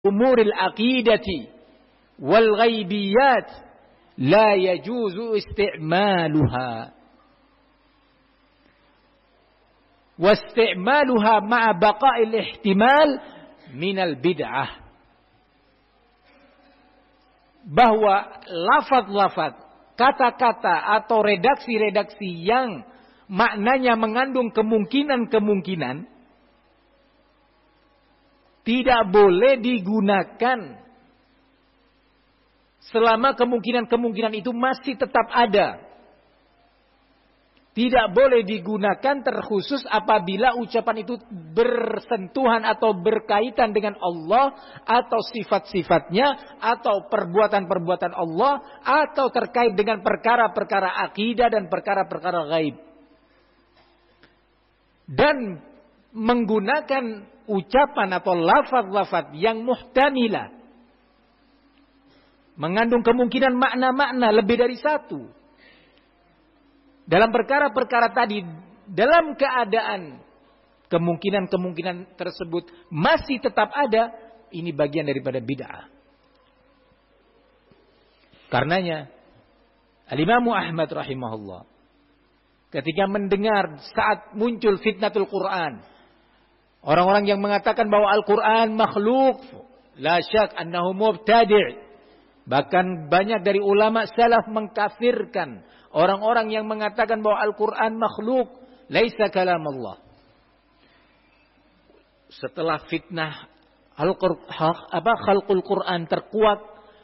umuril aqidati wal ghaibiyat la yajuzu isti'maluha wa isti'maluha ma'a baqa'il ihtimal minal bid'ah. Bahwa lafaz-lafaz, kata-kata atau redaksi-redaksi yang maknanya mengandung kemungkinan-kemungkinan tidak boleh digunakan selama kemungkinan-kemungkinan itu masih tetap ada. Tidak boleh digunakan terkhusus apabila ucapan itu bersentuhan atau berkaitan dengan Allah atau sifat-sifatnya atau perbuatan-perbuatan Allah atau terkait dengan perkara-perkara akidah dan perkara-perkara gaib. Dan menggunakan ucapan atau lafaz-lafaz yang muhtamilah, mengandung kemungkinan makna-makna lebih dari satu. Dalam perkara-perkara tadi, dalam keadaan kemungkinan-kemungkinan tersebut masih tetap ada, ini bagian daripada bid'ah. Karenanya, Al-Imam Ahmad rahimahullah, ketika mendengar saat muncul fitnatul Quran, orang-orang yang mengatakan bahwa Al-Quran makhluk, la syak annahu mubtadi'. Bahkan banyak dari ulama salaf mengkafirkan orang-orang yang mengatakan bahwa Al-Quran makhluk, laisa kalam Allah. Setelah fitnah khalqul Quran terkuat,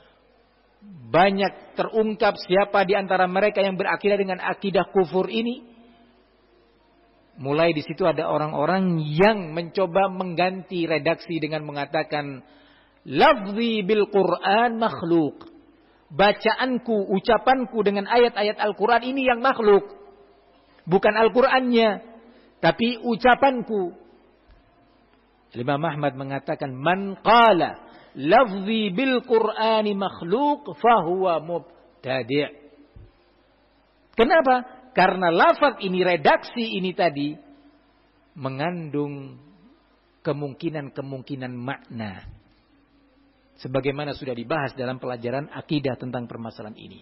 banyak terungkap siapa di antara mereka yang berakidah dengan akidah kufur ini. Mulai di situ ada orang-orang yang mencoba mengganti redaksi dengan mengatakan lafzi bil Quran makhluk. Bacaanku, ucapanku dengan ayat-ayat Al-Quran ini yang makhluk. Bukan Al-Qurannya, tapi ucapanku. Imam Ahmad mengatakan man qala lafzi bil Qur'ani makhluk fahuwa mubtadi'. Kenapa? Karena lafaz ini, redaksi ini tadi mengandung kemungkinan-kemungkinan makna. Sebagaimana sudah dibahas dalam pelajaran akidah tentang permasalahan ini.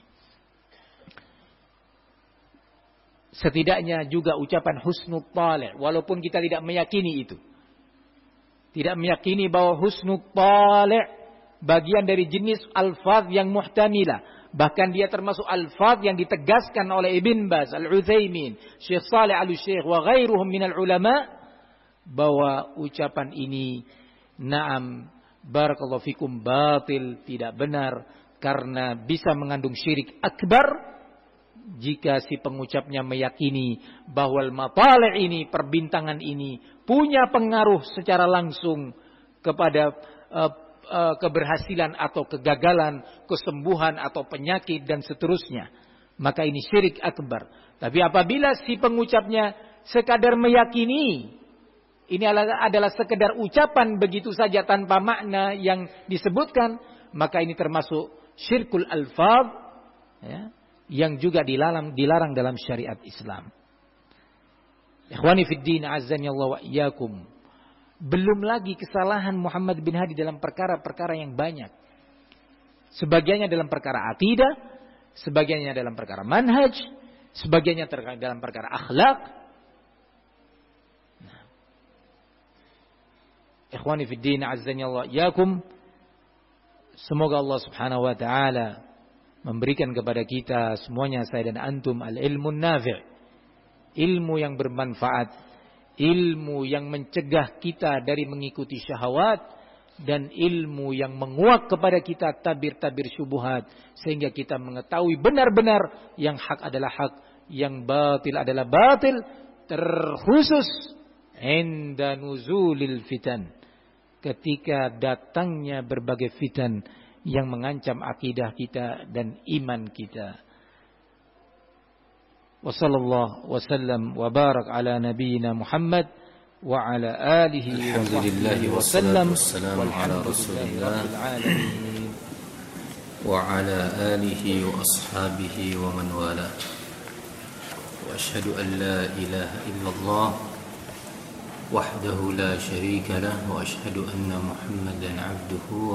Setidaknya juga ucapan husnul talih, walaupun kita tidak meyakini itu. Tidak meyakini bahwa husnul talih bagian dari jenis alfaz yang muhtamilah. Bahkan dia termasuk alfaz yang ditegaskan oleh Ibn Baz, Al-Utsaimin, Syekh Shalih Al-Syekh wa ghairuhum minal ulama, bahwa ucapan ini na'am barakallahu fikum batil, tidak benar, karena bisa mengandung syirik akbar jika si pengucapnya meyakini bahwa al-matalih ini, perbintangan ini punya pengaruh secara langsung kepada keberhasilan atau kegagalan, kesembuhan atau penyakit dan seterusnya. Maka ini syirik akbar. Tapi apabila si pengucapnya sekadar meyakini, ini adalah sekedar ucapan begitu saja tanpa makna yang disebutkan, maka ini termasuk syirkul alfaz, ya, yang juga dilarang dalam syariat Islam. Ikhwani fid din, azzani Allah wa iyyakum. Belum lagi kesalahan Muhammad bin Hadi dalam perkara-perkara yang banyak. Sebagiannya dalam perkara akidah, sebagiannya dalam perkara manhaj, sebagiannya dalam perkara akhlak. Ikhwani fid din, azzani Allah iyyakum. Semoga Allah Subhanahu wa taala memberikan kepada kita semuanya, saya dan antum, al-ilmun nafi', ilmu yang bermanfaat, ilmu yang mencegah kita dari mengikuti syahwat, dan ilmu yang menguak kepada kita tabir-tabir syubhat, sehingga kita mengetahui benar-benar yang hak adalah hak, yang batil adalah batil, terkhusus inda nuzulil fitan, ketika datangnya berbagai fitan yang mengancam akidah kita dan iman kita. Wa sallallahu wa sallam wa barak ala nabiyyina Muhammad wa ala alihi wa sahbihi wa sallam. Ala Rasulillah wa ala alihi wa ashabihi wa man wala. Wa asyhadu an la ilaha illallah وحده لا شريك له وأشهد أن محمدا عبده